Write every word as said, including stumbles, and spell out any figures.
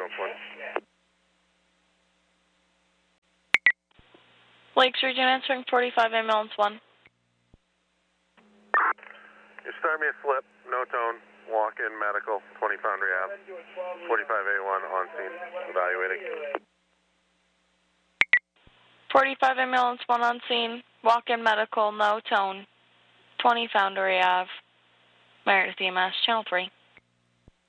ambulance one. Lakes Region answering forty-five ambulance one. You start me a slip, no tone, walk in medical, twenty Foundry Ave, forty-five A one on scene, evaluating. forty-five ambulance one on scene, walk in medical, no tone, twenty Foundry Ave, Meredith E M S, channel three.